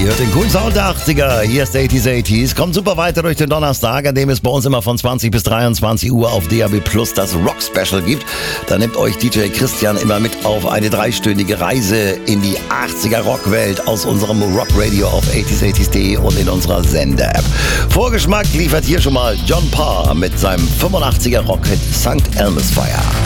hört den coolen Sound der 80er. Hier ist 80s. Kommt super weiter durch den Donnerstag, an dem es bei uns immer von 20 bis 23 Uhr auf DAB Plus das Rock Special gibt. Da nimmt euch DJ Christian immer mit auf eine 3-stündige Reise in die 80er Rockwelt aus unserem Rock Radio auf 80s.de und in unserer Sender-App. Vorgeschmack liefert hier schon mal John Parr mit seinem 85er Rockhit St. Elmo's Fire.